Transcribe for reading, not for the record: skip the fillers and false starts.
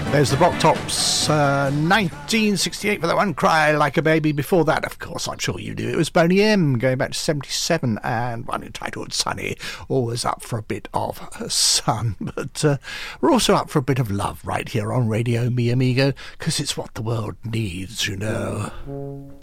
There's the Rock Tops, 1968 for that one, Cry Like a Baby. Before that, of course, I'm sure you knew it was Boney M, going back to 77, and one entitled Sunny, always up for a bit of sun. But we're also up for a bit of love right here on Radio Mi Amigo, because it's what the world needs, you know.